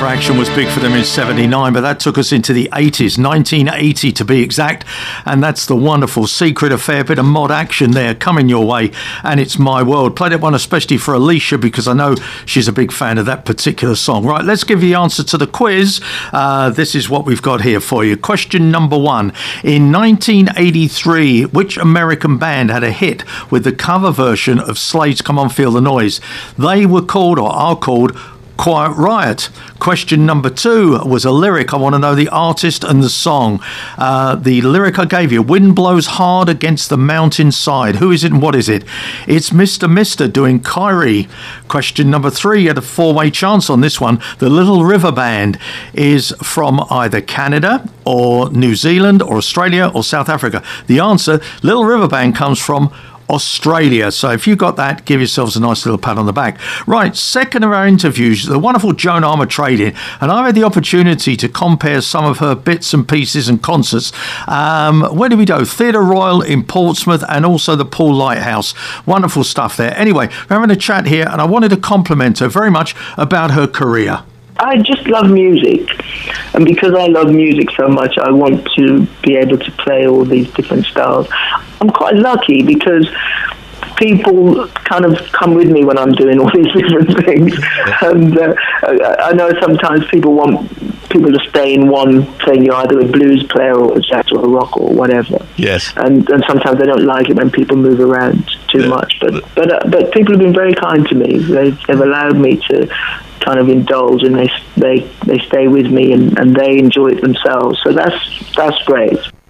for Action was big for them in 79, but that took us into the 80s, 1980 to be exact, and that's the wonderful Secret Affair, bit of mod action there coming your way, and it's My World. Played that one especially for Alicia because I know she's a big fan of that particular song. Right, let's give you the answer to the quiz. This is what we've got here for you. Question number 1. In 1983, which American band had a hit with the cover version of Slade's Come On Feel the Noise? They were called, or are called, Quiet Riot. Question number 2 was a lyric. I want to know the artist and the song. The lyric I gave you, wind blows hard against the mountainside. Who is it and what is it? It's Mr. Mister doing Kyrie. Question number 3, you had a 4-way chance on this one. The Little River Band is from either Canada or New Zealand or Australia or South Africa. The answer, Little River Band, comes from Australia. So if you got that, give yourselves a nice little pat on the back. Right, second of our interviews, the wonderful Joan Armatrading, and I had the opportunity to compare some of her bits and pieces and concerts. Where did we go? Theatre Royal in Portsmouth and also the Paul Lighthouse. Wonderful stuff there. Anyway, we're having a chat here and I wanted to compliment her very much about her career. I just love music, and because I love music so much, I want to be able to play all these different styles. I'm quite lucky because people kind of come with me when I'm doing all these different things, and I know sometimes people want people to stay in one thing. You're either a blues player or a jazz or a rock or whatever. Yes. And sometimes they don't like it when people move around too much. But people have been very kind to me. They've allowed me to kind of indulge, and they stay with me and they enjoy it themselves. So that's great.